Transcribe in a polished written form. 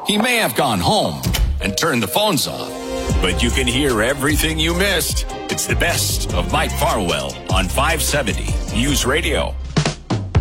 He may have gone home and turned the phones off, but you can hear everything you missed. It's the best of Mike Farwell on 570 News Radio.